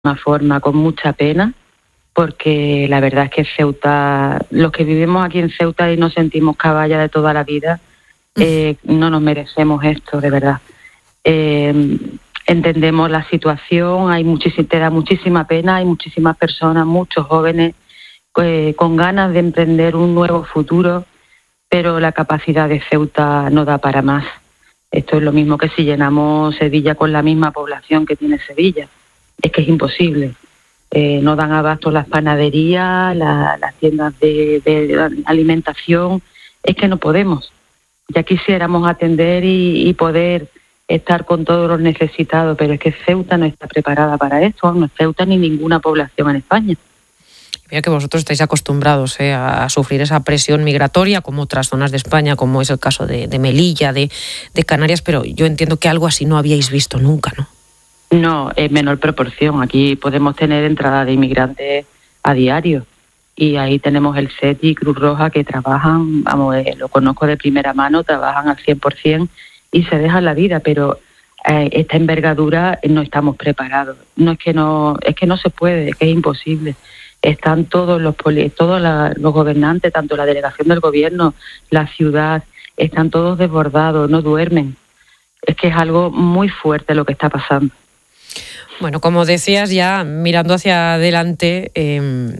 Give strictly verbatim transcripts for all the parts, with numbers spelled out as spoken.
una forma con mucha pena, porque la verdad es que Ceuta, los que vivimos aquí en Ceuta y nos sentimos caballa de toda la vida, eh, no nos merecemos esto, de verdad. Eh, entendemos la situación, hay muchísima, te da muchísima pena, hay muchísimas personas, muchos jóvenes eh, con ganas de emprender un nuevo futuro, pero la capacidad de Ceuta no da para más. Esto es lo mismo que si llenamos Sevilla con la misma población que tiene Sevilla. Es que es imposible. Eh, no dan abasto las panaderías, la, las tiendas de, de alimentación. Es que no podemos. Ya quisiéramos atender y, y poder estar con todos los necesitados, pero es que Ceuta no está preparada para esto, no es Ceuta ni ninguna población en España. Mira que vosotros estáis acostumbrados eh, a sufrir esa presión migratoria, como otras zonas de España, como es el caso de, de Melilla, de, de Canarias, pero yo entiendo que algo así no habíais visto nunca, ¿no? No, es menor proporción. Aquí podemos tener entrada de inmigrantes a diario y ahí tenemos el C E T I y Cruz Roja que trabajan, vamos, eh, lo conozco de primera mano, trabajan al cien por ciento y se dejan la vida, pero eh, esta envergadura eh, no estamos preparados. No es que no, es que no se puede, es que es imposible. Están todos los poli, todos la, los gobernantes, tanto la delegación del gobierno, la ciudad, están todos desbordados, no duermen. Es que es algo muy fuerte lo que está pasando. Bueno, como decías, ya mirando hacia adelante, eh,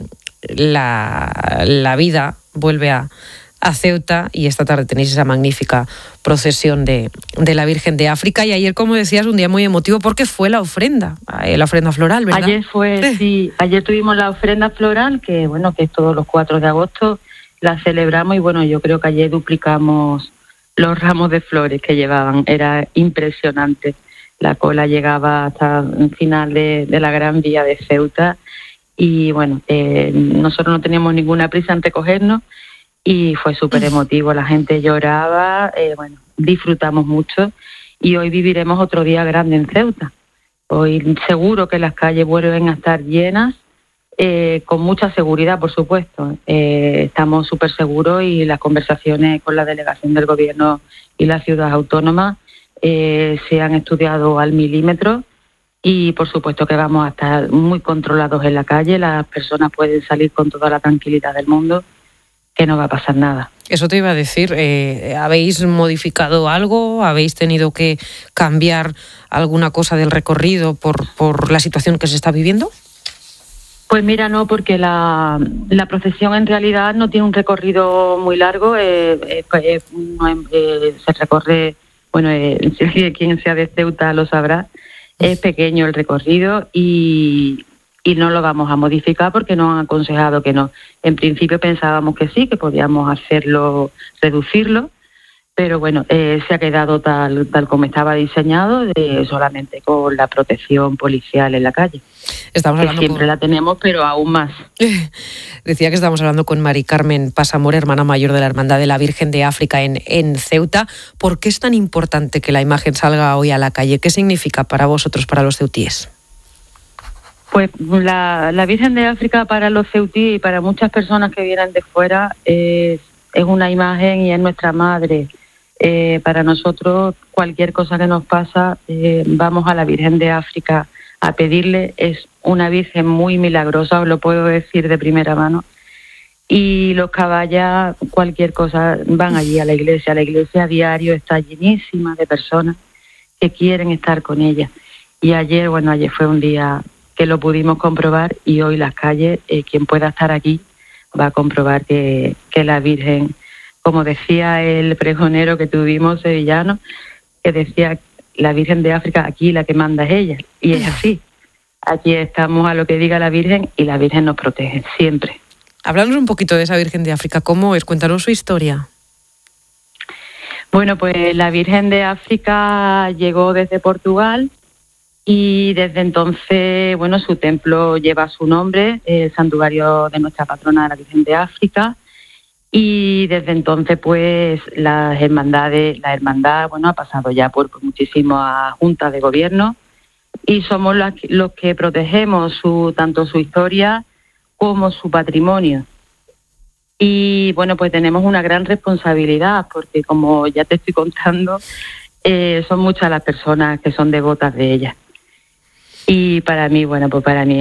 la, la vida vuelve a, a Ceuta y esta tarde tenéis esa magnífica procesión de, de la Virgen de África. Y ayer, como decías, un día muy emotivo porque fue la ofrenda, la ofrenda floral, ¿verdad? Ayer fue, sí, ayer tuvimos la ofrenda floral, que bueno, que es todos los cuatro de agosto, la celebramos y bueno, yo creo que ayer duplicamos los ramos de flores que llevaban, era impresionante. La cola llegaba hasta el final de, de la Gran Vía de Ceuta y bueno, eh, nosotros no teníamos ninguna prisa en recogernos y fue súper emotivo, la gente lloraba, eh, bueno, disfrutamos mucho y hoy viviremos otro día grande en Ceuta. Hoy seguro que las calles vuelven a estar llenas, eh, con mucha seguridad, por supuesto. Eh, estamos súper seguros y las conversaciones con la delegación del gobierno y la ciudad autónoma Eh, se han estudiado al milímetro y por supuesto que vamos a estar muy controlados en la calle, las personas pueden salir con toda la tranquilidad del mundo, que no va a pasar nada. Eso te iba a decir, eh, ¿habéis modificado algo? ¿Habéis tenido que cambiar alguna cosa del recorrido por, por la situación que se está viviendo? Pues mira, no, porque la, la procesión en realidad no tiene un recorrido muy largo, eh, eh, eh, no, eh, se recorre... Bueno, eh, quien sea de Ceuta lo sabrá, es pequeño el recorrido y, y no lo vamos a modificar porque nos han aconsejado que no. En principio pensábamos que sí, que podíamos hacerlo, reducirlo, pero bueno, eh, se ha quedado tal, tal como estaba diseñado, de, solamente con la protección policial en la calle. Estamos hablando que siempre con... la tenemos, pero aún más. Decía que estamos hablando con Mari Carmen Pasamor, hermana mayor de la Hermandad de la Virgen de África en, en Ceuta. ¿Por qué es tan importante que la imagen salga hoy a la calle? ¿Qué significa para vosotros, para los ceutíes? Pues la, la Virgen de África para los ceutíes y para muchas personas que vienen de fuera es, es una imagen y es nuestra madre. Eh, para nosotros cualquier cosa que nos pasa, eh, vamos a la Virgen de África a pedirle. Es una Virgen muy milagrosa, os lo puedo decir de primera mano. Y los caballas, cualquier cosa, van allí a la iglesia. La iglesia a diario está llenísima de personas que quieren estar con ella. Y ayer, bueno, ayer fue un día que lo pudimos comprobar y hoy las calles, eh, quien pueda estar aquí va a comprobar que, que la Virgen, como decía el pregonero que tuvimos sevillano, que decía la Virgen de África, aquí la que manda es ella. Y es así. Aquí estamos a lo que diga la Virgen y la Virgen nos protege, siempre. Háblanos un poquito de esa Virgen de África. ¿Cómo es? Cuéntanos su historia. Bueno, pues la Virgen de África llegó desde Portugal y desde entonces, bueno, su templo lleva su nombre, el santuario de nuestra patrona, la Virgen de África. Y desde entonces, pues, las hermandades, la hermandad, bueno, ha pasado ya por, por muchísimas juntas de gobierno y somos las, los que protegemos su tanto su historia como su patrimonio. Y, bueno, pues tenemos una gran responsabilidad porque, como ya te estoy contando, eh, son muchas las personas que son devotas de ella. Y para mí, bueno, pues para mí